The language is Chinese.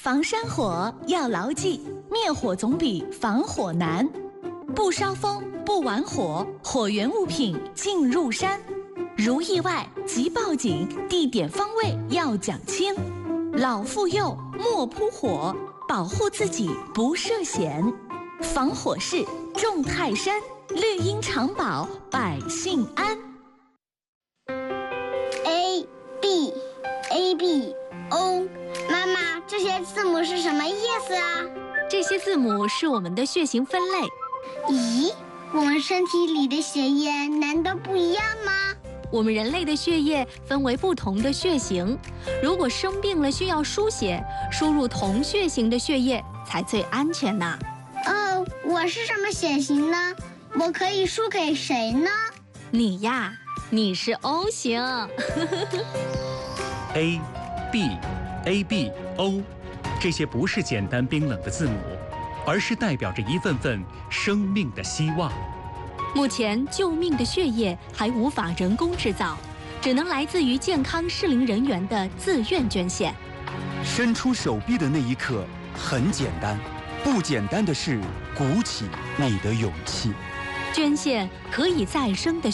防山火要牢记，灭火总比防火难。不烧风，不玩火，火源物品进入山。如意外即报警，地点方位要讲清。老妇幼莫扑火，保护自己不涉险。防火势重泰山，绿荫长保百姓安。 A B A B O， 妈妈，这些字母是什么意思啊？ 这些字母是我们的血型分类。 咦，我们身体里的血液难道不一样吗？ 我们人类的血液分为不同的血型，如果生病了需要输血，输入同血型的血液才最安全呢。 哦，我是什么血型呢？我可以输给谁呢？ 你呀，你是 O 型。 A B A B O， 这些不是简单冰冷的字母，而是代表着一份份生命的希望。 目前救命的血液还无法人工制造，只能来自于健康适龄人员的自愿捐献。 伸出手臂的那一刻很简单，不简单的是鼓起你的勇气。 捐献可以再生的